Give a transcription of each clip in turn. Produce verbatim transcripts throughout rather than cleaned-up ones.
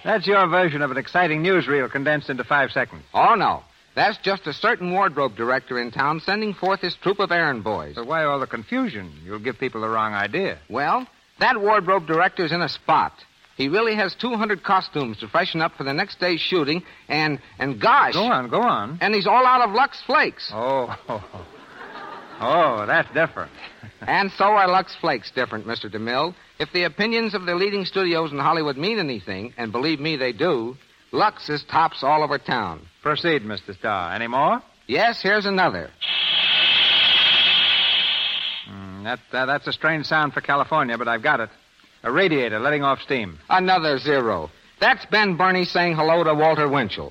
That's your version of an exciting newsreel condensed into five seconds. Oh, no. That's just a certain wardrobe director in town sending forth his troop of errand boys. So why all the confusion? You'll give people the wrong idea. Well, that wardrobe director's in a spot. He really has two hundred costumes to freshen up for the next day's shooting, and, and gosh... Go on, go on. And he's all out of Lux Flakes. Oh, oh, oh that's different. And so are Lux Flakes different, Mister DeMille. If the opinions of the leading studios in Hollywood mean anything, and believe me, they do, Lux is tops all over town. Proceed, Mister Starr. Any more? Yes, here's another. Mm, that, uh, that's a strange sound for California, but I've got it. A radiator letting off steam. Another zero. That's Ben Burney saying hello to Walter Winchell.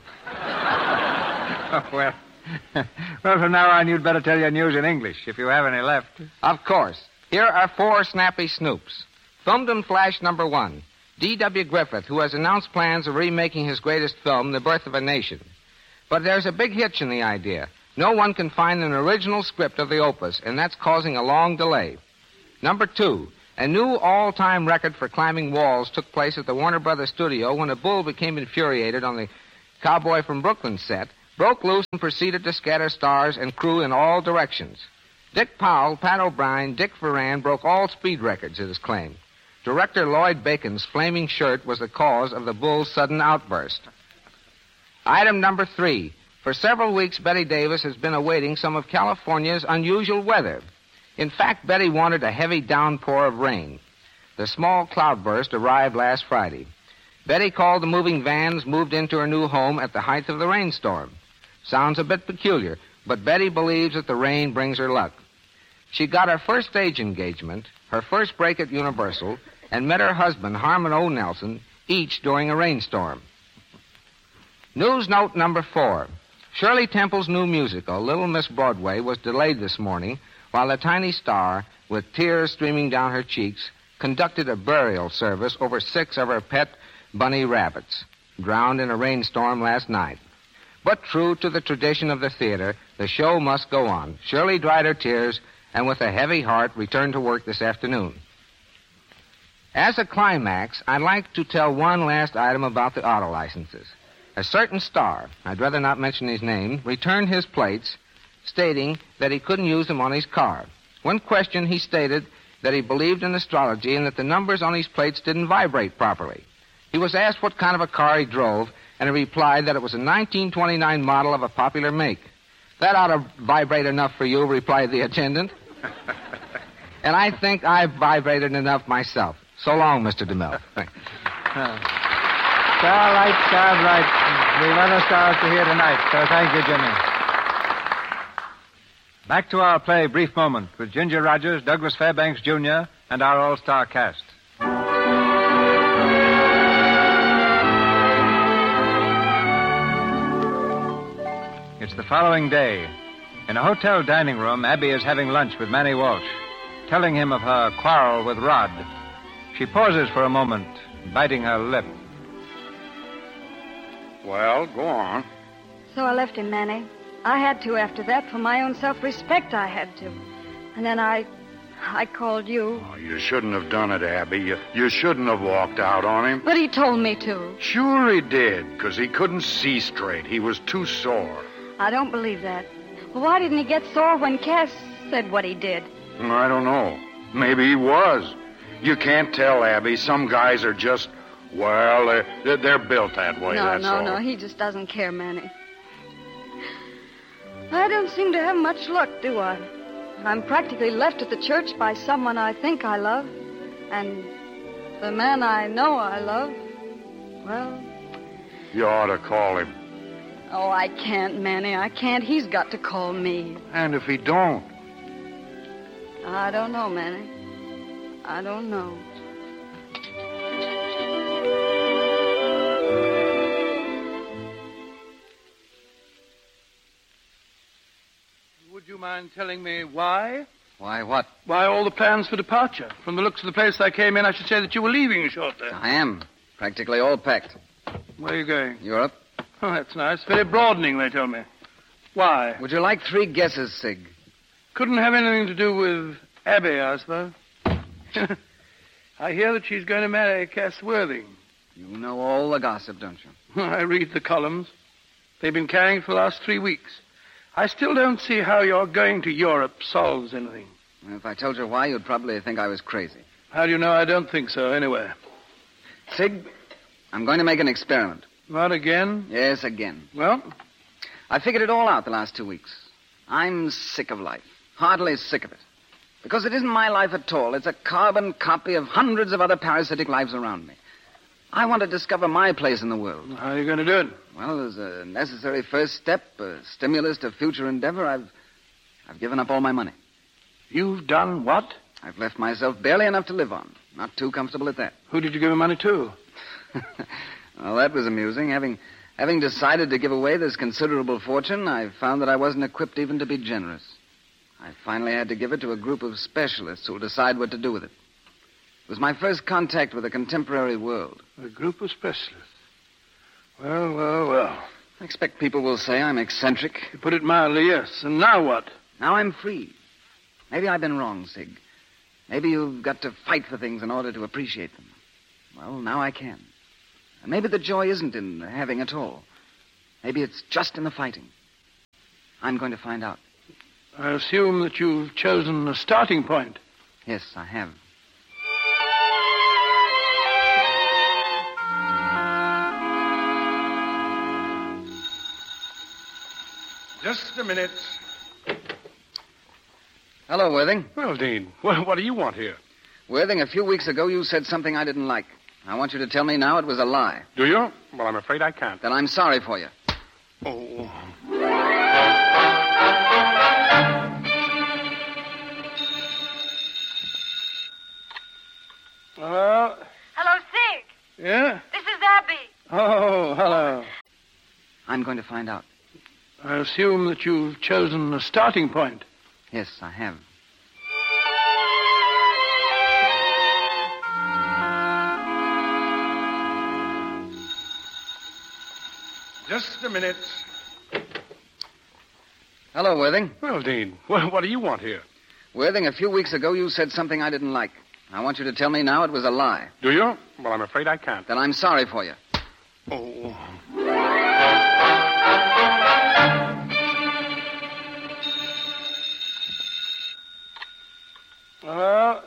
Oh, well, well, from now on, you'd better tell your news in English, if you have any left. Of course. Here are four snappy snoops. Filmed in Flash number one. D W Griffith, who has announced plans of remaking his greatest film, The Birth of a Nation. But there's a big hitch in the idea. No one can find an original script of the opus, and that's causing a long delay. Number two. A new all-time record for climbing walls took place at the Warner Brothers studio when a bull became infuriated on the Cowboy from Brooklyn set, broke loose and proceeded to scatter stars and crew in all directions. Dick Powell, Pat O'Brien, Dick Ferran broke all speed records, it is claimed. Director Lloyd Bacon's flaming shirt was the cause of the bull's sudden outburst. Item number three. For several weeks, Betty Davis has been awaiting some of California's unusual weather. In fact, Betty wanted a heavy downpour of rain. The small cloudburst arrived last Friday. Betty called the moving vans, moved into her new home at the height of the rainstorm. Sounds a bit peculiar, but Betty believes that the rain brings her luck. She got her first stage engagement, her first break at Universal, and met her husband, Harmon O. Nelson, each during a rainstorm. News note number four. Shirley Temple's new musical, Little Miss Broadway, was delayed this morning while the tiny star, with tears streaming down her cheeks, conducted a burial service over six of her pet bunny rabbits, drowned in a rainstorm last night. But true to the tradition of the theater, the show must go on. Shirley dried her tears and with a heavy heart returned to work this afternoon. As a climax, I'd like to tell one last item about the auto licenses. A certain star, I'd rather not mention his name, returned his plates, stating that he couldn't use them on his car. When questioned, he stated that he believed in astrology and that the numbers on his plates didn't vibrate properly. He was asked what kind of a car he drove, and he replied that it was a nineteen twenty-nine model of a popular make. That ought to vibrate enough for you, replied the attendant. And I think I've vibrated enough myself. So long, Mister DeMille. Thanks. Uh, Starlight, Starlight. We've other stars to hear tonight, so thank you, Jimmy. Back to our play, Brief Moment, with Ginger Rogers, Douglas Fairbanks, Junior, and our all-star cast. It's the following day. In a hotel dining room, Abby is having lunch with Manny Walsh, telling him of her quarrel with Rod. She pauses for a moment, biting her lip. Well, go on. So I left him, Manny. I had to after that. For my own self-respect, I had to. And then I... I called you. Oh, you shouldn't have done it, Abby. You, you shouldn't have walked out on him. But he told me to. Sure he did, because he couldn't see straight. He was too sore. I don't believe that. Well, why didn't he get sore when Cass said what he did? I don't know. Maybe he was. You can't tell, Abby. Some guys are just, well, they're, they're built that way, no, that's no, all. No, no, he just doesn't care, Manny. I don't seem to have much luck, do I? I'm practically left at the church by someone I think I love. And the man I know I love, well... You ought to call him. Oh, I can't, Manny. I can't. He's got to call me. And if he don't? I don't know, Manny. I don't know. Would you mind telling me why? Why what? Why all the plans for departure? From the looks of the place I came in, I should say that you were leaving shortly. I am. Practically all packed. Where are you going? Europe. Oh, that's nice. Very broadening, they tell me. Why? Would you like three guesses, Sig? Couldn't have anything to do with Abby, I suppose. I hear that she's going to marry Cass Worthing. You know all the gossip, don't you? I read the columns. They've been carrying it for the last three weeks. I still don't see how your going to Europe solves anything. If I told you why, you'd probably think I was crazy. How do you know I don't think so, anyway? Sig, I'm going to make an experiment. Not again? Yes, again. Well? I figured it all out the last two weeks. I'm sick of life. Heartily sick of it. Because it isn't my life at all. It's a carbon copy of hundreds of other parasitic lives around me. I want to discover my place in the world. How are you going to do it? Well, as a necessary first step, a stimulus to future endeavor, I've, I've given up all my money. You've done what? I've left myself barely enough to live on. Not too comfortable at that. Who did you give the money to? Well, that was amusing. Having having decided to give away this considerable fortune, I found that I wasn't equipped even to be generous. I finally had to give it to a group of specialists who'll decide what to do with it. It was my first contact with the contemporary world. A group of specialists. Well, well, well. I expect people will say I'm eccentric. You put it mildly, yes. And now what? Now I'm free. Maybe I've been wrong, Sig. Maybe you've got to fight for things in order to appreciate them. Well, now I can. And maybe the joy isn't in having at all. Maybe it's just in the fighting. I'm going to find out. I assume that you've chosen a starting point. Yes, I have. Just a minute. Hello, Worthing. Well, Dean, what, what do you want here? Worthing, a few weeks ago you said something I didn't like. I want you to tell me now it was a lie. Do you? Well, I'm afraid I can't. Then I'm sorry for you. Oh. Well... Hello, Sig. Yeah? This is Abby. Oh, hello. I'm going to find out. I assume that you've chosen a starting point. Yes, I have. Just a minute. Hello, Worthing. Well, Dean, what, what do you want here? Worthing, a few weeks ago you said something I didn't like. I want you to tell me now it was a lie. Do you? Well, I'm afraid I can't. Then I'm sorry for you. Oh. Well...